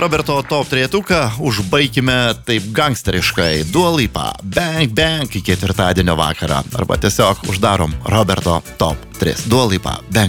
Roberto top 3 užbaikime taip gangsteriškai. Dua Lipa, Bang Bang iki ketvirtadienio vakarą. Arba tiesiog uždarom Roberto top 3. Dua Lipa, Bang Bang.